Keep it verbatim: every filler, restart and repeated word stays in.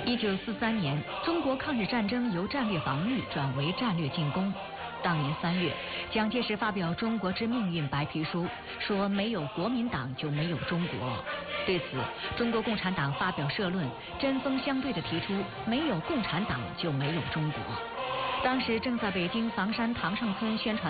一九四三年，中国抗日战争由战略防御转为战略进攻。当年三月，蒋介石发表《中国之命运》白皮书，说没有国民党就没有中国。对此，中国共产党发表社论，针锋相对地提出没有共产党就没有中国。当时正在北京房山塘上村宣传